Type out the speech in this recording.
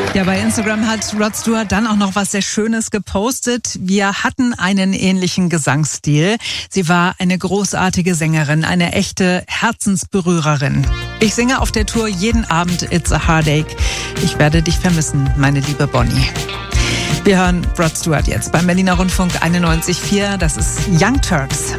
Ja, bei Instagram hat Rod Stewart dann auch noch was sehr Schönes gepostet. Wir hatten einen ähnlichen Gesangsstil. Sie war eine großartige Sängerin, eine echte Herzensberührerin. Ich singe auf der Tour jeden Abend It's a Heartache. Ich werde dich vermissen, meine liebe Bonnie. Wir hören Rod Stewart jetzt beim Berliner Rundfunk 91,4. Das ist Young Turks.